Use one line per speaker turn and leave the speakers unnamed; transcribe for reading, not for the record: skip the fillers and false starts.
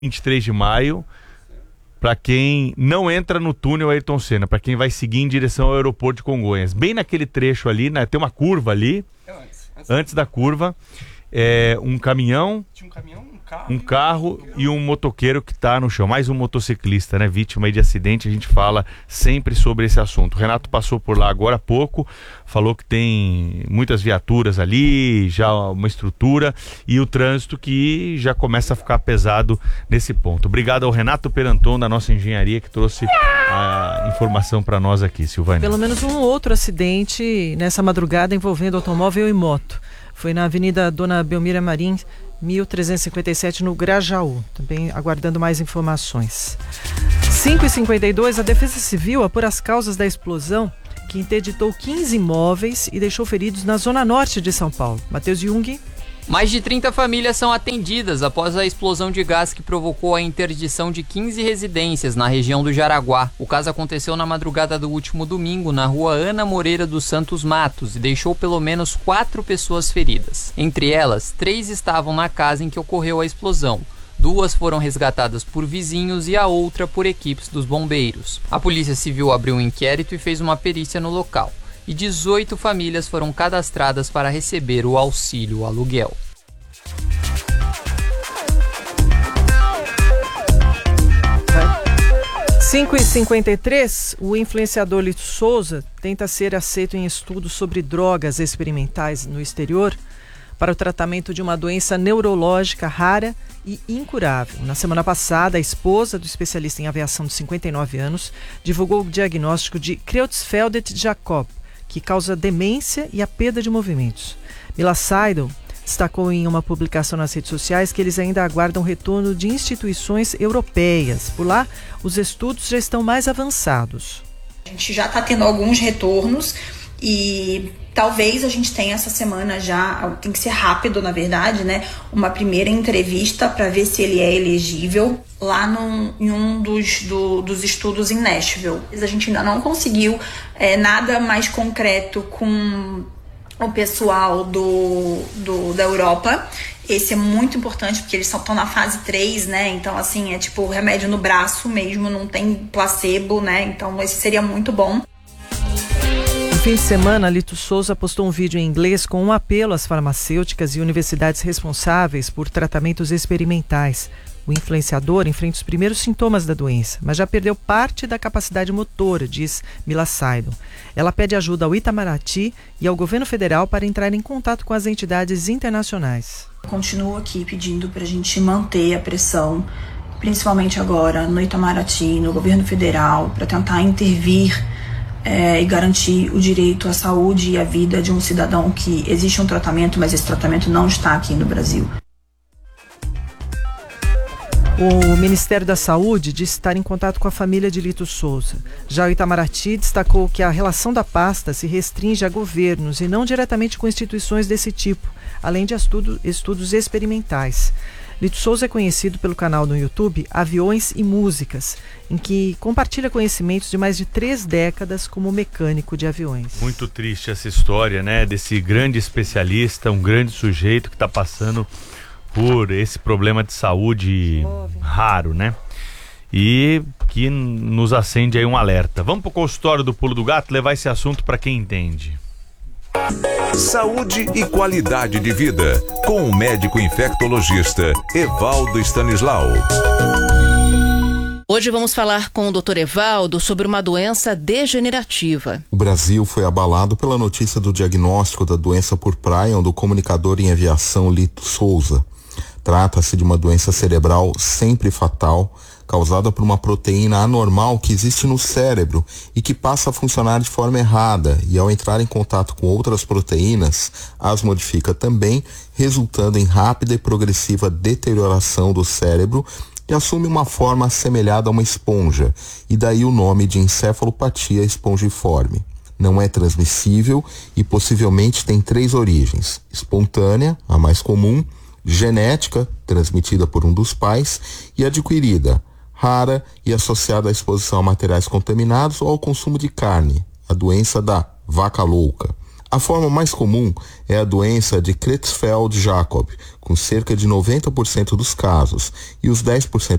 23 de maio, para quem não entra no túnel Ayrton Senna, para quem vai seguir em direção ao aeroporto de Congonhas. Bem naquele trecho ali, né, tem uma curva ali, antes da curva, um caminhão, um carro e um motoqueiro que está no chão. Mais um motociclista, né, vítima aí de acidente. A gente fala sempre sobre esse assunto. O Renato passou por lá agora há pouco, falou que tem muitas viaturas ali, já uma estrutura, e o trânsito que já começa a ficar pesado nesse ponto. Obrigado ao Renato Peranton, da nossa engenharia, que trouxe a informação para nós aqui, Silvânia.
Pelo menos um outro acidente nessa madrugada envolvendo automóvel e moto. Foi na Avenida Dona Belmira Marim, 1357, no Grajaú. Também aguardando mais informações. 5h52, a Defesa Civil apura as causas da explosão que interditou 15 imóveis e deixou feridos na zona norte de São Paulo. Matheus Jung.
Mais de 30 famílias são atendidas após a explosão de gás que provocou a interdição de 15 residências na região do Jaraguá. O caso aconteceu na madrugada do último domingo, na rua Ana Moreira dos Santos Matos, e deixou pelo menos 4 pessoas feridas. Entre elas, 3 estavam na casa em que ocorreu a explosão. 2 foram resgatadas por vizinhos e a outra por equipes dos bombeiros. A Polícia Civil abriu um inquérito e fez uma perícia no local. E 18 famílias foram cadastradas para receber o auxílio aluguel.
Às 5h53, o influenciador Lito Souza tenta ser aceito em estudos sobre drogas experimentais no exterior para o tratamento de uma doença neurológica rara e incurável. Na semana passada, a esposa do especialista em aviação de 59 anos divulgou o diagnóstico de Creutzfeldt-Jakob, que causa demência e a perda de movimentos. Mila Seidel destacou em uma publicação nas redes sociais que eles ainda aguardam retorno de instituições europeias. Por lá, os estudos já estão mais avançados.
A gente já está tendo alguns retornos e talvez a gente tenha essa semana já, tem que ser rápido na verdade, né? Uma primeira entrevista para ver se ele é elegível lá em um dos estudos em Nashville. A gente ainda não conseguiu nada mais concreto com o pessoal da Europa. Esse é muito importante porque eles estão na fase 3, né? Então, assim, é tipo remédio no braço mesmo, não tem placebo, né? Então, esse seria muito bom.
No fim de semana, Lito Souza postou um vídeo em inglês com um apelo às farmacêuticas e universidades responsáveis por tratamentos experimentais. O influenciador enfrenta os primeiros sintomas da doença, mas já perdeu parte da capacidade motora, diz Mila Seidel. Ela pede ajuda ao Itamaraty e ao governo federal para entrar em contato com as entidades internacionais.
Continuo aqui pedindo para a gente manter a pressão, principalmente agora no Itamaraty, no governo federal, para tentar intervir e garantir o direito à saúde e à vida de um cidadão que existe um tratamento, mas esse tratamento não está aqui no Brasil.
O Ministério da Saúde disse estar em contato com a família de Lito Souza. Já o Itamaraty destacou que a relação da pasta se restringe a governos e não diretamente com instituições desse tipo, além de estudos experimentais. Lito Souza é conhecido pelo canal no YouTube Aviões e Músicas, em que compartilha conhecimentos de mais de 3 décadas como mecânico de aviões.
Muito triste essa história, né? Desse grande especialista, um grande sujeito que está passando por esse problema de saúde raro, né? E que nos acende aí um alerta. Vamos pro consultório do Pulo do Gato levar esse assunto para quem entende.
Saúde e qualidade de vida, com o médico infectologista Evaldo Stanislau.
Hoje vamos falar com o Dr. Evaldo sobre uma doença degenerativa.
O Brasil foi abalado pela notícia do diagnóstico da doença por Prion do comunicador em aviação Lito Souza. Trata-se de uma doença cerebral sempre fatal, causada por uma proteína anormal que existe no cérebro e que passa a funcionar de forma errada e, ao entrar em contato com outras proteínas, as modifica também, resultando em rápida e progressiva deterioração do cérebro e assume uma forma assemelhada a uma esponja, e daí o nome de encefalopatia espongiforme. Não é transmissível e possivelmente tem 3 origens: espontânea, a mais comum; genética, transmitida por um dos pais; e adquirida, rara e associada à exposição a materiais contaminados ou ao consumo de carne, a doença da vaca louca. A forma mais comum é a doença de Creutzfeldt-Jakob, com cerca de 90% dos casos, e os 10%